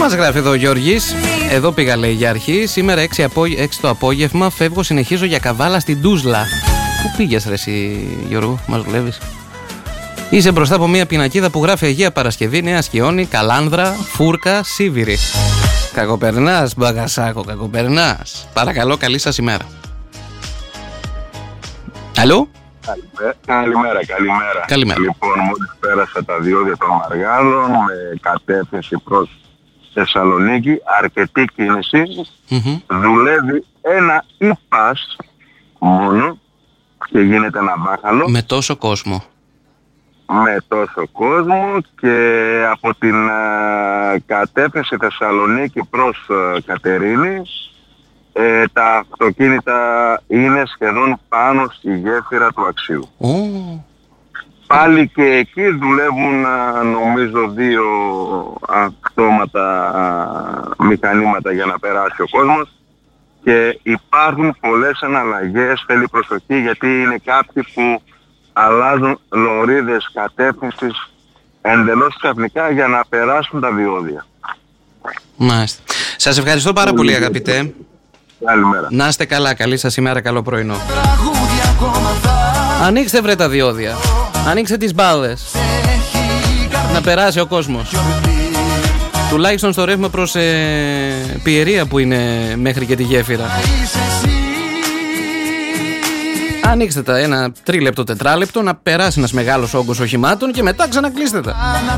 μας γράφει εδώ ο Γιώργης? Εδώ πήγα, λέει, για αρχή. Σήμερα 6 το απόγευμα φεύγω, συνεχίζω για καβάλα στην Τούσλα. Πού πήγες ρε εσύ, Γιώργο, μας δουλεύεις? Είσαι μπροστά από μια πινακίδα που γράφει Αγία Παρασκευή, Νέα Σκιώνη, Καλάνδρα, Φούρκα, Σίβηρη. Κακοπερνάς, Μπαγκασάκο, κακοπερνάς. Παρακαλώ, καλή σας ημέρα. Αλλού? Καλημέρα. Λοιπόν, μόλις πέρασα τα διόδια των Μαργάλων με κατεύθυνση προς Θεσσαλονίκη, αρκετή κίνηση. Δουλεύει ένα e-pass μόνο και γίνεται ένα μπάχαλο. Με τόσο κόσμο. Και από την κατεύθυνση Θεσσαλονίκη προς Κατερίνη τα αυτοκίνητα είναι σχεδόν πάνω στη γέφυρα του Αξίου. Πάλι και εκεί δουλεύουν νομίζω 2 αυτόματα μηχανήματα για να περάσει ο κόσμος και υπάρχουν πολλές εναλλαγές. Θέλει προσοχή γιατί είναι κάποιοι που αλλάζουν λωρίδες κατεύθυνσης εντελώς ξαφνικά για να περάσουν τα διόδια. Μάλιστα. Σας ευχαριστώ πάρα πολύ, αγαπητέ. Καλημέρα. Να είστε καλά, καλή σας ημέρα, καλό πρωινό. Ανοίξτε βρε τα διόδια, ανοίξτε τις μπάλες, να περάσει ο κόσμος. Τουλάχιστον στο ρεύμα προς Πιερία που είναι μέχρι και τη γέφυρα. Ανοίξτε τα ένα 3 λεπτό, 4 λεπτό, να περάσει ένας μεγάλος όγκος οχημάτων και μετά ξανακλείστε τα.